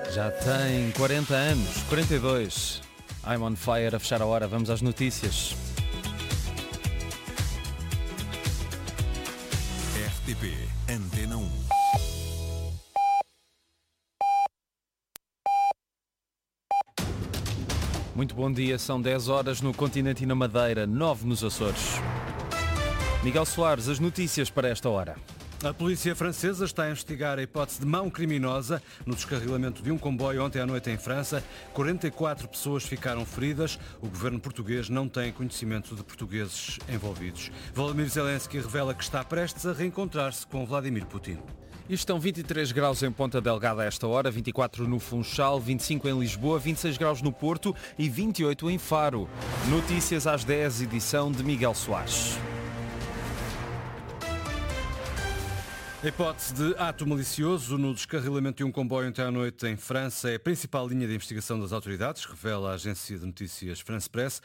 Já tem 40 anos, 42. I'm on fire a fechar a hora. Vamos às notícias. RTP Antena 1. Muito bom dia, são 10 horas no continente e na Madeira, 9 nos Açores. Miguel Soares, as notícias para esta hora. A polícia francesa está a investigar a hipótese de mão criminosa no descarrilamento de um comboio ontem à noite em França. 44 pessoas ficaram feridas. O governo português não tem conhecimento de portugueses envolvidos. Volodymyr Zelensky revela que está prestes a reencontrar-se com Vladimir Putin. E estão 23 graus em Ponta Delgada a esta hora, 24 no Funchal, 25 em Lisboa, 26 graus no Porto e 28 em Faro. Notícias às 10, edição de Miguel Soares. A hipótese de ato malicioso no descarrilamento de um comboio ontem à noite em França é a principal linha de investigação das autoridades, revela a agência de notícias France Press.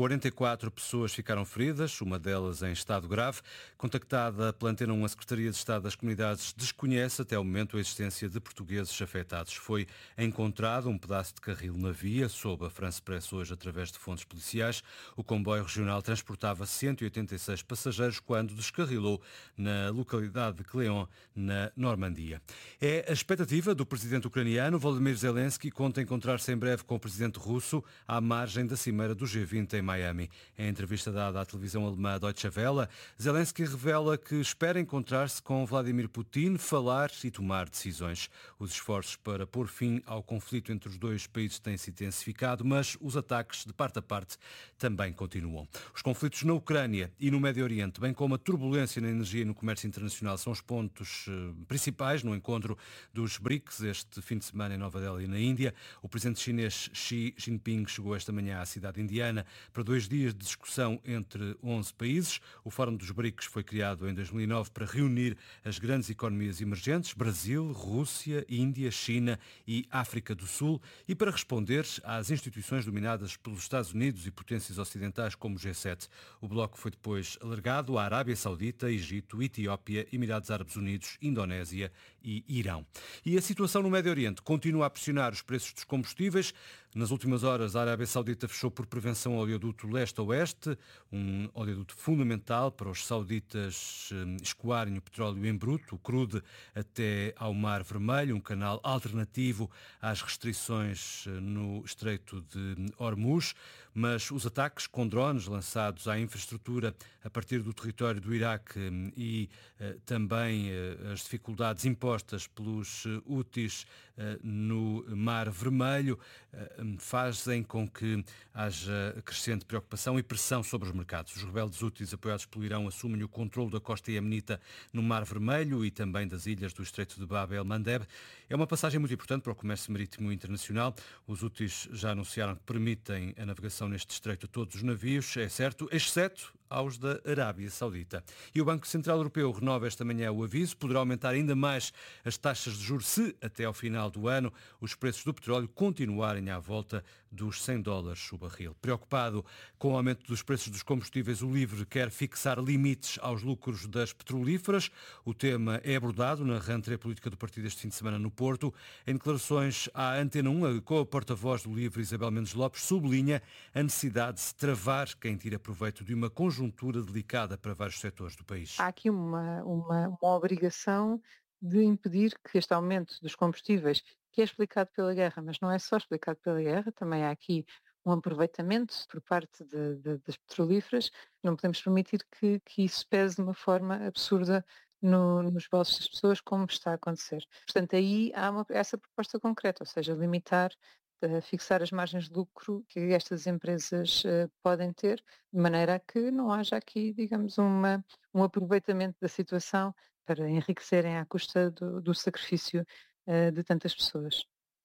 44 pessoas ficaram feridas, uma delas em estado grave. Contactada pela Antena 1, a Secretaria de Estado das Comunidades desconhece até o momento a existência de portugueses afetados. Foi encontrado um pedaço de carril na via, soube a France Press hoje através de fontes policiais. O comboio regional transportava 186 passageiros quando descarrilou na localidade de Cléon, na Normandia. É a expectativa do presidente ucraniano. Volodymyr Zelensky conta encontrar-se em breve com o presidente russo à margem da cimeira do G20 em Miami. Em entrevista dada à televisão alemã Deutsche Welle, Zelensky revela que espera encontrar-se com Vladimir Putin, falar e tomar decisões. Os esforços para pôr fim ao conflito entre os dois países têm se intensificado, mas os ataques de parte a parte também continuam. Os conflitos na Ucrânia e no Médio Oriente, bem como a turbulência na energia e no comércio internacional, são os pontos principais no encontro dos BRICS este fim de semana em Nova Delhi, na Índia. O presidente chinês Xi Jinping chegou esta manhã à cidade indiana para 2 dias de discussão entre 11 países. O Fórum dos BRICS foi criado em 2009 para reunir as grandes economias emergentes, Brasil, Rússia, Índia, China e África do Sul, e para responder às instituições dominadas pelos Estados Unidos e potências ocidentais como o G7. O bloco foi depois alargado à Arábia Saudita, Egito, Etiópia, Emirados Árabes Unidos, Indonésia e Irão. E a situação no Médio Oriente continua a pressionar os preços dos combustíveis. Nas últimas horas, a Arábia Saudita fechou por prevenção o oleoduto leste-oeste, um oleoduto fundamental para os sauditas escoarem o petróleo em bruto, o crude, até ao Mar Vermelho, um canal alternativo às restrições no Estreito de Hormuz. Mas os ataques com drones lançados à infraestrutura a partir do território do Iraque e também as dificuldades impostas pelos Houthis no Mar Vermelho fazem com que haja crescente preocupação e pressão sobre os mercados. Os rebeldes Houthis, apoiados pelo Irão, assumem o controle da costa iemenita no Mar Vermelho e também das ilhas do Estreito de Bab el-Mandeb. É uma passagem muito importante para o comércio marítimo internacional. Os Houthis já anunciaram que permitem a navegação neste estreito a todos os navios, é certo, exceto aos da Arábia Saudita. E o Banco Central Europeu renova esta manhã o aviso, poderá aumentar ainda mais as taxas de juros se, até ao final do ano, os preços do petróleo continuarem à volta dos $100 o barril. Preocupado com o aumento dos preços dos combustíveis, o LIVRE quer fixar limites aos lucros das petrolíferas. O tema é abordado na rentrée política do partido este fim de semana no Porto. Em declarações à Antena 1, a co-porta-voz do LIVRE, Isabel Mendes Lopes, sublinha a necessidade de se travar quem tira proveito de uma conjuntura delicada para vários setores do país. Há aqui uma obrigação de impedir que este aumento dos combustíveis, que é explicado pela guerra, mas não é só explicado pela guerra, também há aqui um aproveitamento por parte das petrolíferas. Não podemos permitir que isso pese de uma forma absurda nos bolsos das pessoas, como está a acontecer. Portanto, aí há essa proposta concreta, ou seja, limitar, fixar as margens de lucro que estas empresas podem ter, de maneira a que não haja aqui, digamos, um aproveitamento da situação para enriquecerem à custa do sacrifício de tantas pessoas.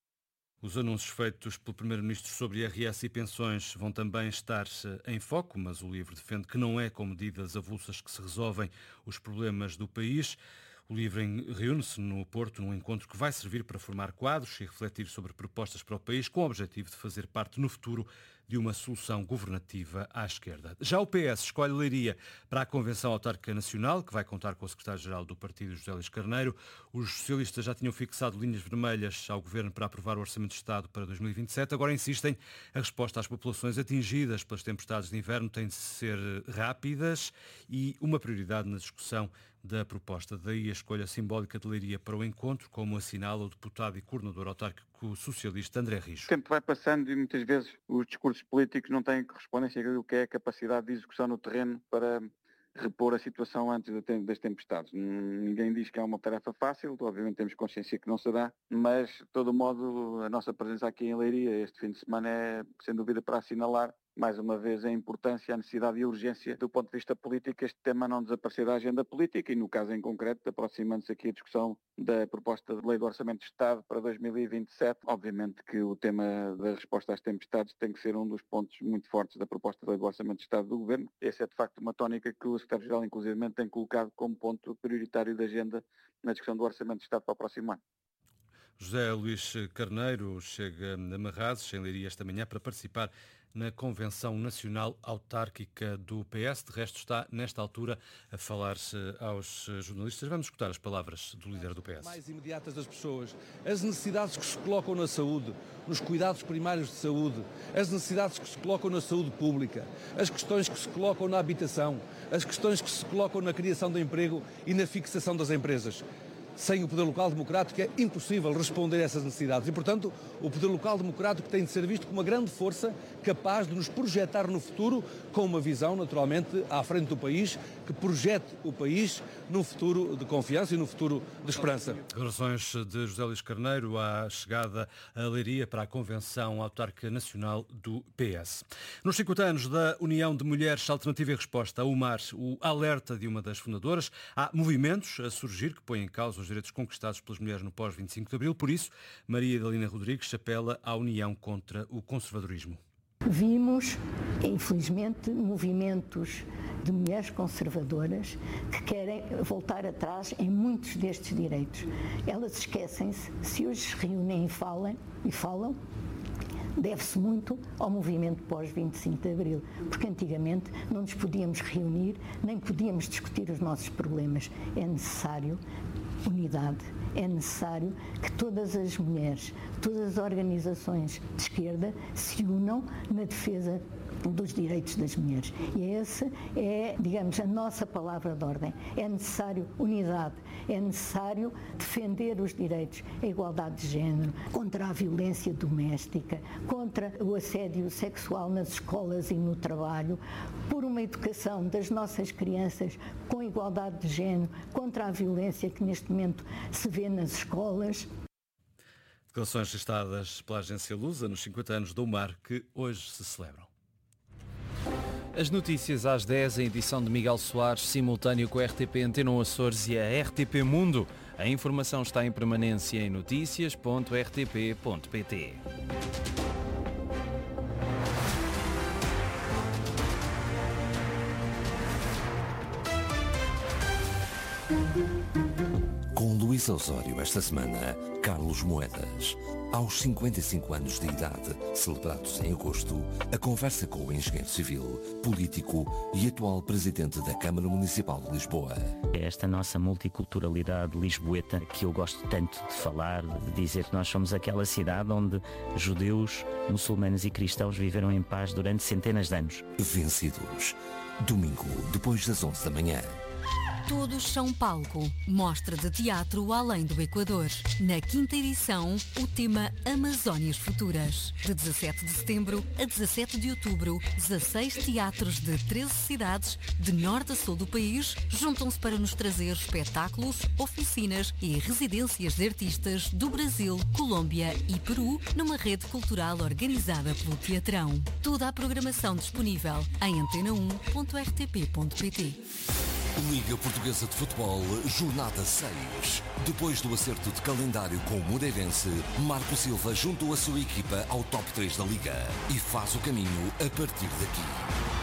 Os anúncios feitos pelo Primeiro-Ministro sobre IRS e pensões vão também estar em foco, mas o LIVRE defende que não é com medidas avulsas que se resolvem os problemas do país. O LIVRE reúne-se no Porto num encontro que vai servir para formar quadros e refletir sobre propostas para o país, com o objetivo de fazer parte no futuro de uma solução governativa à esquerda. Já o PS escolhe Leiria para a Convenção Autárquica Nacional, que vai contar com o secretário-geral do partido, José Luís Carneiro. Os socialistas já tinham fixado linhas vermelhas ao Governo para aprovar o Orçamento de Estado para 2027. Agora insistem, a resposta às populações atingidas pelas tempestades de inverno tem de ser rápidas e uma prioridade na discussão da proposta. Daí a escolha simbólica de Leiria para o encontro, como assinala o deputado e coordenador autárquico socialista André Rijo. O tempo vai passando e muitas vezes os discursos políticos não têm correspondência àquilo que é a capacidade de execução no terreno para repor a situação antes das tempestades. Ninguém diz que é uma tarefa fácil, obviamente temos consciência que não será, mas de todo modo a nossa presença aqui em Leiria este fim de semana é sem dúvida para assinalar mais uma vez a importância, a necessidade e a urgência do ponto de vista político, este tema não desaparecer da agenda política e no caso em concreto, aproximando-se aqui a discussão da proposta de lei do Orçamento de Estado para 2027. Obviamente que o tema da resposta às tempestades tem que ser um dos pontos muito fortes da proposta de lei do Orçamento de Estado do Governo. Essa é de facto uma tónica que o Secretário-Geral inclusivamente tem colocado como ponto prioritário da agenda na discussão do Orçamento de Estado para o próximo ano. José Luís Carneiro chega a Marrazes, em Leiria, esta manhã para participar na Convenção Nacional Autárquica do PS. De resto está, nesta altura, a falar-se aos jornalistas. Vamos escutar as palavras do líder do PS. Mais imediatas das pessoas, as necessidades que se colocam na saúde, nos cuidados primários de saúde, as necessidades que se colocam na saúde pública, as questões que se colocam na habitação, as questões que se colocam na criação de emprego e na fixação das empresas. Sem o poder local democrático é impossível responder a essas necessidades e, portanto, o poder local democrático tem de ser visto como uma grande força capaz de nos projetar no futuro com uma visão, naturalmente, à frente do país, que projete o país num futuro de confiança e num futuro de esperança. Declarações de José Luís Carneiro à chegada a Leiria para a Convenção Autárquica Nacional do PS. Nos 50 anos da União de Mulheres Alternativa e Resposta, a UMAR, o alerta de uma das fundadoras, há movimentos a surgir que põem em causa os direitos conquistados pelas mulheres no pós-25 de Abril. Por isso, Maria Idalina Rodrigues apela à união contra o conservadorismo. Vimos, infelizmente, movimentos de mulheres conservadoras que querem voltar atrás em muitos destes direitos. Elas esquecem-se, se hoje se reúnem e falam, deve-se muito ao movimento pós-25 de Abril, porque antigamente não nos podíamos reunir, nem podíamos discutir os nossos problemas. É necessário unidade, é necessário que todas as mulheres, todas as organizações de esquerda se unam na defesa dos direitos das mulheres. E essa é, digamos, a nossa palavra de ordem. É necessário unidade, é necessário defender os direitos, a igualdade de género, contra a violência doméstica, contra o assédio sexual nas escolas e no trabalho, por uma educação das nossas crianças com igualdade de género, contra a violência que neste momento se vê nas escolas. Declarações gestadas pela agência Lusa nos 50 anos do UMAR que hoje se celebram. As notícias às 10, em edição de Miguel Soares, simultâneo com a RTP Antena 1 Açores e a RTP Mundo. A informação está em permanência em noticias.rtp.pt. Com Luís Osório esta semana, Carlos Moedas. Aos 55 anos de idade, celebrados em agosto, a conversa com o engenheiro civil, político e atual presidente da Câmara Municipal de Lisboa. É esta nossa multiculturalidade lisboeta que eu gosto tanto de falar, de dizer que nós somos aquela cidade onde judeus, muçulmanos e cristãos viveram em paz durante centenas de anos. Vencidos. Domingo, depois das 11 da manhã. Todos são palco. Mostra de teatro além do Equador. Na 5ª edição, o tema Amazónias Futuras. De 17 de setembro a 17 de outubro, 16 teatros de 13 cidades, de norte a sul do país, juntam-se para nos trazer espetáculos, oficinas e residências de artistas do Brasil, Colômbia e Peru, numa rede cultural organizada pelo Teatrão. Toda a programação disponível em antena1.rtp.pt. Liga Portuguesa de Futebol, Jornada 6. Depois do acerto de calendário com o Moreirense, Marco Silva juntou a sua equipa ao top 3 da Liga e faz o caminho a partir daqui.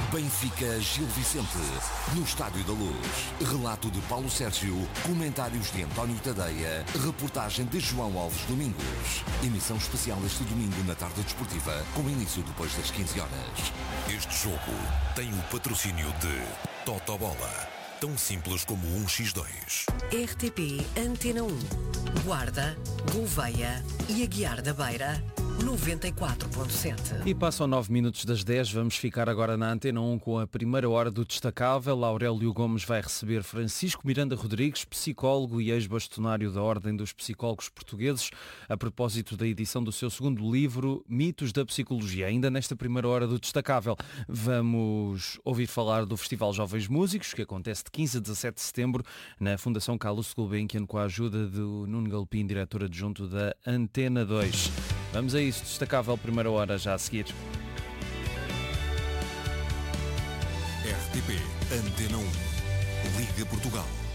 Benfica Gil Vicente, no Estádio da Luz. Relato de Paulo Sérgio, comentários de António Tadeia, reportagem de João Alves Domingos. Emissão especial este domingo na tarde desportiva, com início depois das 15 horas. Este jogo tem o patrocínio de Totobola, tão simples como 1x2. RTP Antena 1, Guarda, Gouveia e Aguiar da Beira, 94.7. E passam 9 minutos das 10, vamos ficar agora na Antena 1 com a primeira hora do Destacável. Aurélio Gomes vai receber Francisco Miranda Rodrigues, psicólogo e ex-bastonário da Ordem dos Psicólogos Portugueses, a propósito da edição do seu segundo livro, Mitos da Psicologia. Ainda nesta primeira hora do Destacável, vamos ouvir falar do Festival Jovens Músicos, que acontece de 15 a 17 de setembro na Fundação Carlos Gulbenkian, com a ajuda do Nuno Galpim, diretor adjunto da Antena 2. Vamos a isso, Destacável, primeira hora, já a seguir. RTP Antena 1, Liga Portugal.